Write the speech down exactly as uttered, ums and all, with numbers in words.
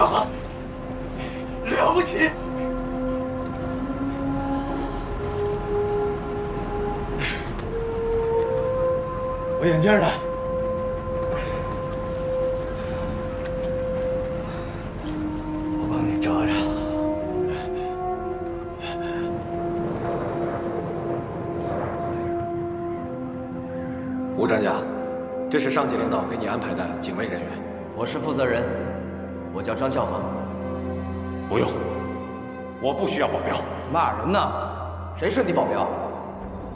小恒，了不起！我眼镜呢？我帮你找找。 吴专家，这是上级领导给你安排的警卫人员。 我是负责人，我叫张孝恒。 不用，我不需要保镖。 骂人呢？谁是你保镖？